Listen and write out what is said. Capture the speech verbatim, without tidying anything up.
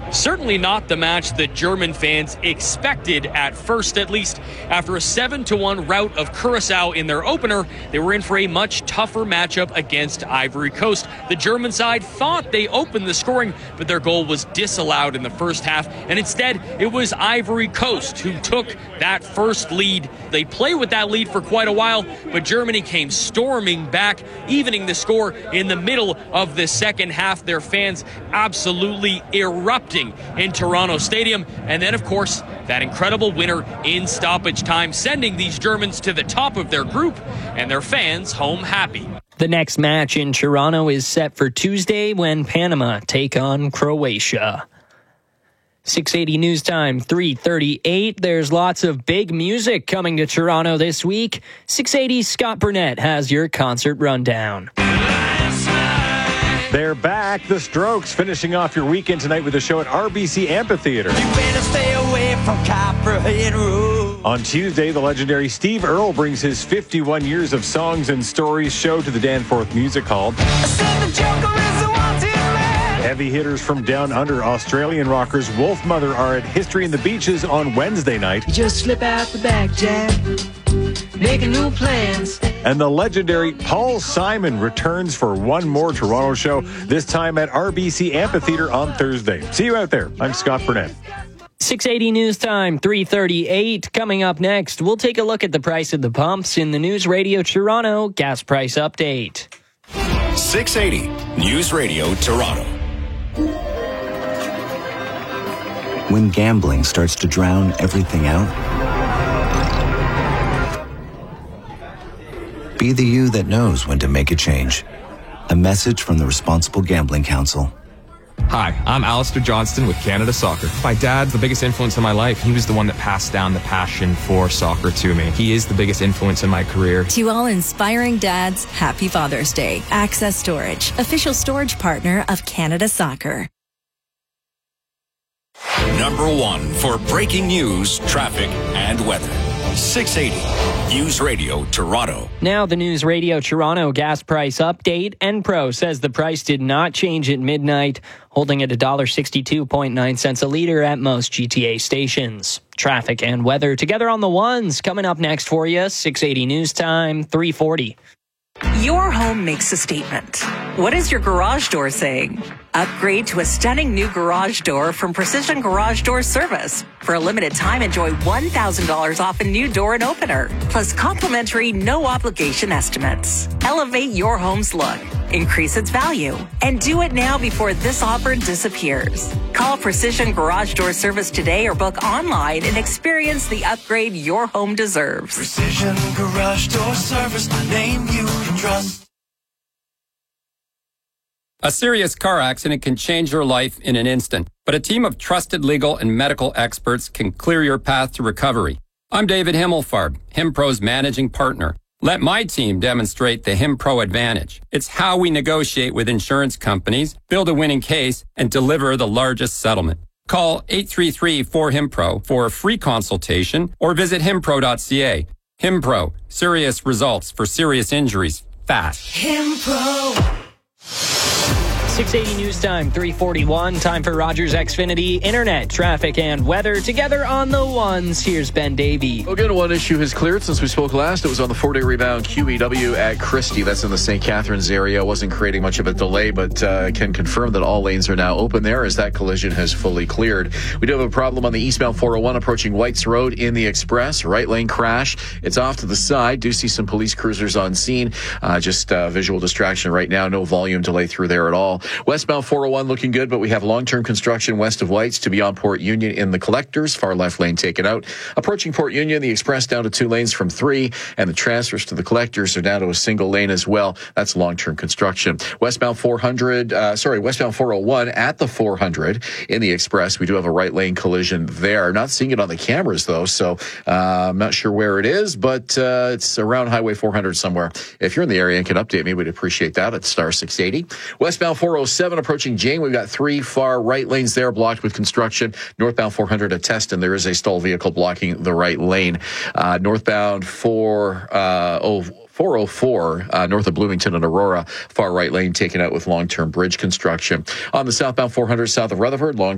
Certainly not the match that German fans expected at first, at least. After a seven to one rout of Curaçao in their opener, they were in for a much tougher matchup against Ivory Coast. The German side thought they opened the scoring, but their goal was disallowed in the first half, and instead it was Ivory Coast who took that first lead. They played with that lead for quite a while, but Germany came storming back, evening the score in the middle of the second half. Their fans absolutely erupting in Toronto Stadium. And then, of course, that incredible winner in stoppage time, sending these Germans to the top of their group and their fans home happy. The next match in Toronto is set for Tuesday when Panama take on Croatia. six eighty News Time, three thirty-eight. There's lots of big music coming to Toronto this week. six eighty Scott Burnett has your concert rundown. They're back. The Strokes finishing off your weekend tonight with a show at R B C Amphitheater. You better stay away from Copperhead Road. On Tuesday, the legendary Steve Earle brings his fifty-one years of songs and stories show to the Danforth Music Hall. I said the Joker is a wanted man. Heavy hitters from down under, Australian rockers Wolf Mother are at History in the Beaches on Wednesday night. You just slip out the back, Jack, making new plans. And the legendary Paul Simon returns for one more Toronto show, this time at R B C Amphitheater on Thursday. See you out there. I'm Scott Burnett. six eighty News Time, three thirty-eight. Coming up next, we'll take a look at the price of the pumps in the News Radio Toronto gas price update. six eighty News Radio Toronto. When gambling starts to drown everything out, be the you that knows when to make a change. A message from the Responsible Gambling Council. Hi, I'm Alistair Johnston with Canada Soccer. My dad's the biggest influence in my life. He was the one that passed down the passion for soccer to me. He is the biggest influence in my career. To all inspiring dads, happy Father's Day. Access Storage, official storage partner of Canada Soccer. Number one for breaking news, traffic, and weather. six eighty News Radio Toronto. Now the News Radio Toronto gas price update. Enpro says the price did not change at midnight, holding at one dollar sixty-two point nine cents a litre at most G T A stations. Traffic and weather together on the ones coming up next for you. six eighty News Time, three forty. Your home makes a statement. What is your garage door saying? Upgrade to a stunning new garage door from Precision Garage Door Service. For a limited time, enjoy one thousand dollars off a new door and opener, plus complimentary no-obligation estimates. Elevate your home's look, increase its value, and do it now before this offer disappears. Call Precision Garage Door Service today or book online and experience the upgrade your home deserves. Precision Garage Door Service, a name you can trust. A serious car accident can change your life in an instant, but a team of trusted legal and medical experts can clear your path to recovery. I'm David Himmelfarb, HimPro's managing partner. Let my team demonstrate the HimPro advantage. It's how we negotiate with insurance companies, build a winning case, and deliver the largest settlement. Call eight three three, four, HIMPRO for a free consultation or visit himpro dot c a. HimPro, serious results for serious injuries, fast. HimPro. six eighty News Time, three forty-one. Time for Rogers Xfinity Internet, traffic, and weather together on the ones. Here's Ben Davey. Again, one issue has cleared since we spoke last. It was on the four-day rebound Q E W at Christie. That's in the Saint Catharines area. Wasn't creating much of a delay, but uh, can confirm that all lanes are now open there as that collision has fully cleared. We do have a problem on the eastbound four oh one approaching Whites Road in the Express. Right lane crash. It's off to the side. Do see some police cruisers on scene. Uh, just uh, visual distraction right now. No volume delay through there at all. Westbound four oh one looking good, but we have long-term construction west of Whites to beyond Port Union in the collectors. Far left lane taken out. Approaching Port Union, the express down to two lanes from three, and the transfers to the collectors are down to a single lane as well. That's long-term construction. Westbound four hundred, uh, sorry, westbound four oh one at the four hundred in the express. We do have a right lane collision there. Not seeing it on the cameras though, so uh, I'm not sure where it is, but uh, it's around Highway four hundred somewhere. If you're in the area and can update me, we'd appreciate that at star six eighty. Westbound four oh seven approaching Jane. We've got three far right lanes there blocked with construction. Northbound four hundred at Teston, there is a stalled vehicle blocking the right lane. Uh, northbound four oh four oh four, uh, north of Bloomington and Aurora, far right lane taken out with long-term bridge construction. On the southbound four hundred south of Rutherford, long